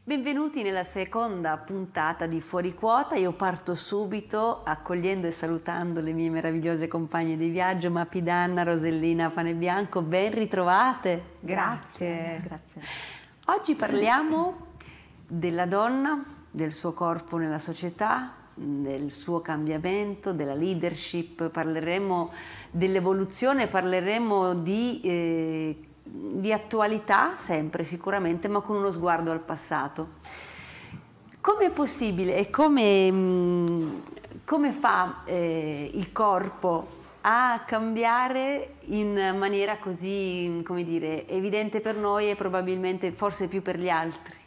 Benvenuti nella seconda puntata di Fuori Quota. Io parto subito accogliendo e salutando le mie meravigliose compagne di viaggio, Mapi Danna, Rosellina Panebianco, ben ritrovate. Grazie. Oggi parliamo della donna, del suo corpo nella società, del suo cambiamento, della leadership, parleremo dell'evoluzione, parleremo di attualità sempre sicuramente, ma con uno sguardo al passato. Come è possibile e come fa il corpo a cambiare in maniera così, come dire, evidente per noi e probabilmente forse più per gli altri?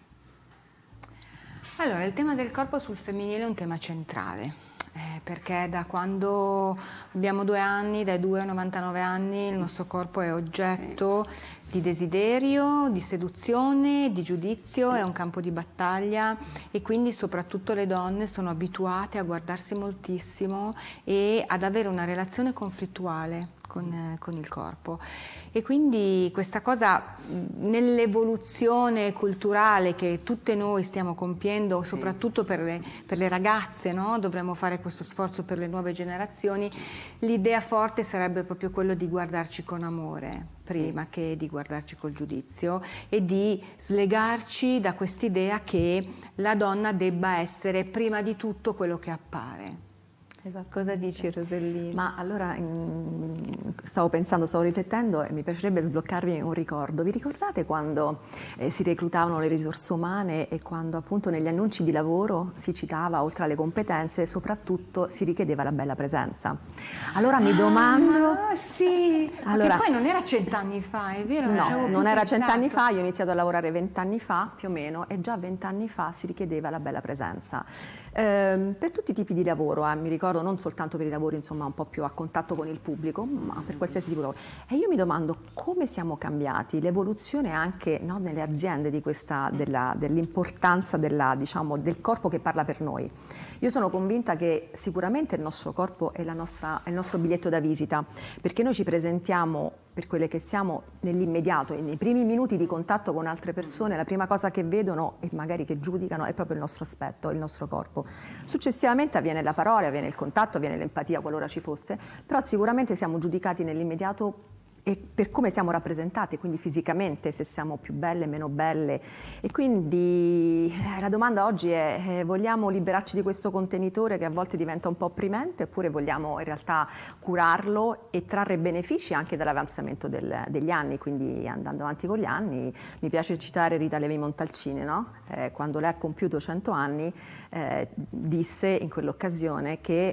Allora, il tema del corpo sul femminile è un tema centrale, perché da quando abbiamo 2 anni, dai 2 ai 99 anni, il nostro corpo è oggetto di desiderio, di seduzione, di giudizio, è un campo di battaglia e quindi soprattutto le donne sono abituate a guardarsi moltissimo e ad avere una relazione conflittuale con il corpo. E quindi questa cosa nell'evoluzione culturale che tutte noi stiamo compiendo, soprattutto per le ragazze, no? Dovremmo fare questo sforzo per le nuove generazioni, l'idea forte sarebbe proprio quello di guardarci con amore prima che di guardarci col giudizio e di slegarci da quest'idea che la donna debba essere prima di tutto quello che appare. Cosa dici, Rosellina? Ma allora stavo riflettendo e mi piacerebbe sbloccarvi un ricordo. Vi ricordate quando si reclutavano le risorse umane e quando appunto negli annunci di lavoro si citava, oltre alle competenze, soprattutto si richiedeva la bella presenza? Allora mi domando... sì, allora, che poi non era 100 anni fa, è vero? No, non era 100 anni fa, io ho iniziato a lavorare 20 anni fa, più o meno, e già 20 anni fa si richiedeva la bella presenza. Per tutti i tipi di lavoro, mi ricordo, non soltanto per i lavori insomma un po' più a contatto con il pubblico, ma per qualsiasi tipo di lavoro. E io mi domando come siamo cambiati, l'evoluzione anche, no, nelle aziende di dell'importanza diciamo, del corpo che parla per noi. Io sono convinta che sicuramente il nostro corpo è il nostro biglietto da visita, perché noi ci presentiamo per quelle che siamo nell'immediato e nei primi minuti di contatto con altre persone, la prima cosa che vedono e magari che giudicano è proprio il nostro aspetto, il nostro corpo. Successivamente avviene la parola, avviene il contatto, avviene l'empatia qualora ci fosse, però sicuramente siamo giudicati nell'immediato e per come siamo rappresentate, quindi fisicamente, se siamo più belle, meno belle. E quindi la domanda oggi è: vogliamo liberarci di questo contenitore che a volte diventa un po' opprimente, oppure vogliamo in realtà curarlo e trarre benefici anche dall'avanzamento degli anni? Quindi andando avanti con gli anni, mi piace citare Rita Levi-Montalcini, no? Quando lei ha compiuto 100 anni, disse in quell'occasione che